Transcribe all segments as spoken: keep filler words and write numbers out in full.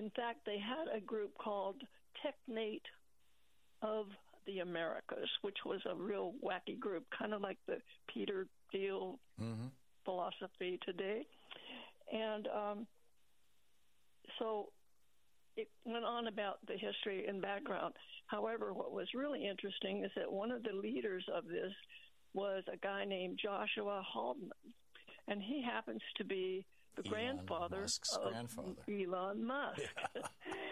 in fact, they had a group called Technate of the Americas, which was a real wacky group, kind of like the Peter Thiel mm-hmm. philosophy today. And um, so it went on about the history and background. However, what was really interesting is that one of the leaders of this was a guy named Joshua Haldeman, and he happens to be the Elon grandfather Musk's of grandfather. Elon Musk. Yeah.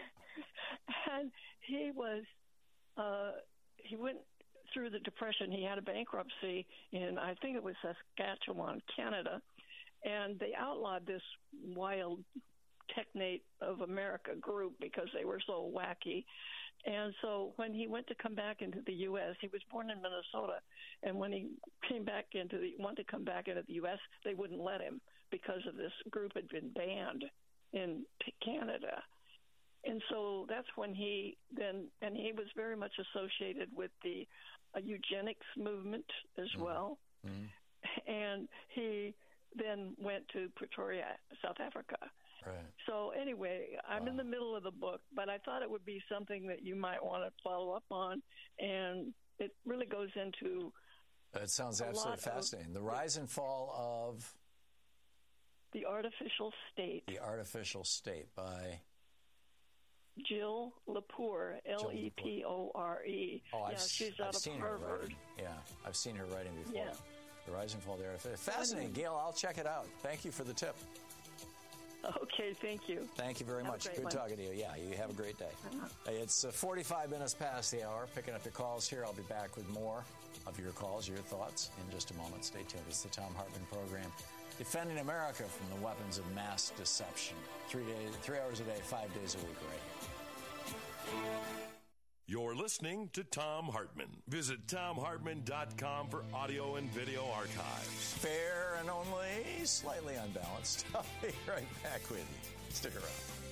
And he was, uh, he went through the Depression. He had a bankruptcy in, I think it was Saskatchewan, Canada, and they outlawed this wild Technate of America group because they were so wacky. And so when he went to come back into the U S, he was born in Minnesota, and when he came back into the wanted to come back into the U S, they wouldn't let him because of this group had been banned in Canada. And so that's when he then, and he was very much associated with the uh, eugenics movement as mm-hmm. well. Mm-hmm. And he then went to Pretoria, South Africa. Right. So anyway, I'm wow. in the middle of the book, but I thought it would be something that you might want to follow up on, and it really goes into. It sounds absolutely fascinating. The rise and fall of the Artificial State. The Artificial State by Jill Lepore, L E P O R E. Oh, I've, yeah, she's I've out of seen Harvard. her writing. Yeah, I've seen her writing before. Yeah. The rise and fall of the Artificial. Fascinating, Gail. I'll check it out. Thank you for the tip. Okay, thank you. Thank you very have much. Good one. talking to you. Yeah, you have a great day. Uh-huh. It's uh, forty-five minutes past the hour. Picking up your calls here. I'll be back with more of your calls, your thoughts in just a moment. Stay tuned. It's the Thom Hartmann Program, defending America from the weapons of mass deception. Three days, three hours a day, five days a week, right here. You're listening to Thom Hartmann. Visit thom hartmann dot com for audio and video archives. Fair and only slightly unbalanced. I'll be right back with you. Stick around.